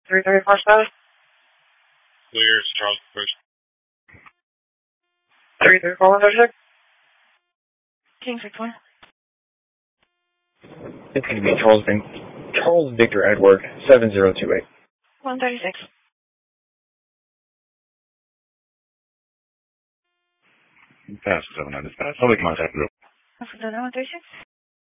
334 status. Clear, Charles Push. 334 136. King 61. It's going to be Charles Victor Edward 7028. 136. Pass 79 dispatch. Public contact group. 136.